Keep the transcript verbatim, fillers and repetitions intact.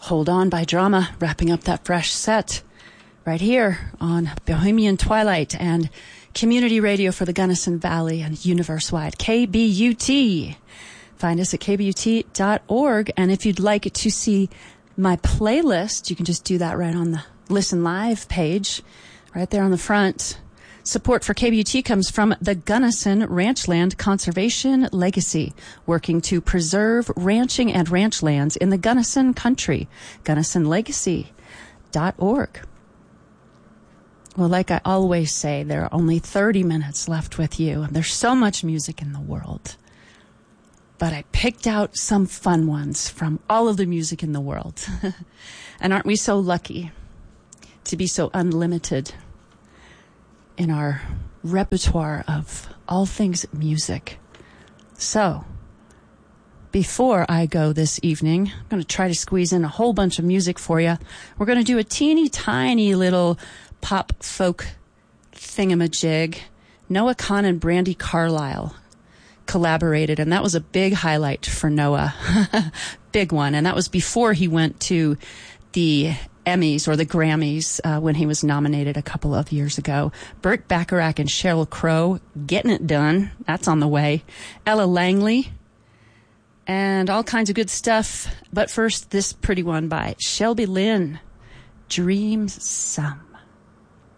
Hold On by Drama, wrapping up that fresh set right here on Bohemian Twilight and community radio for the Gunnison Valley and universe-wide, K B U T. Find us at k b u t dot org, and if you'd like to see my playlist, you can just do that right on the Listen Live page, right there on the front. Support for K B U T comes from the Gunnison Ranchland Conservation Legacy, working to preserve ranching and ranch lands in the Gunnison country. Gunnison Legacy dot org. Well, like I always say, there are only thirty minutes left with you, and there's so much music in the world. But I picked out some fun ones from all of the music in the world. And aren't we so lucky to be so unlimited in our repertoire of all things music? So, before I go this evening, I'm going to try to squeeze in a whole bunch of music for you. We're going to do a teeny tiny little pop folk thingamajig. Noah Kahn and Brandi Carlile collaborated, and that was a big highlight for Noah. Big one. And that was before he went to the Emmys or the Grammys uh, when he was nominated a couple of years ago. Burt Bacharach and Sheryl Crow, Getting It Done. That's on the way. Ella Langley, and all kinds of good stuff. But first, this pretty one by Shelby Lynne, Dreams Some.